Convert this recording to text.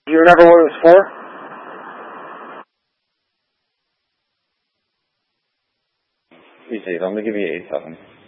Do you remember what it was for? Let me give you 8 seconds.